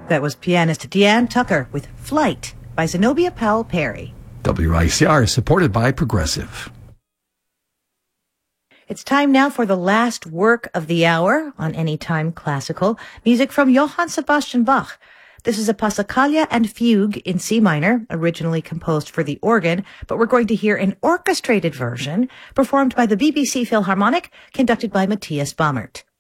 That was pianist Deanne Tucker with Flight by Zenobia Powell Perry. WICR is supported by Progressive. It's time now for the last work of the hour on Anytime Classical. Music from Johann Sebastian Bach. This is a Passacaglia and Fugue in C minor, originally composed for the organ, but we're going to hear an orchestrated version performed by the BBC Philharmonic, conducted by Matthias Baumert.